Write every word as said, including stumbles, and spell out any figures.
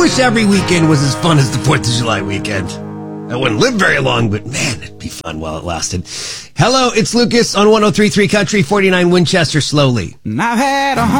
wish every weekend was as fun as the fourth of July weekend. I wouldn't live very long, but man, it'd be fun while it lasted. Hello, it's Lucas on one oh three point three Country, forty-nine Winchester, slowly. I've had a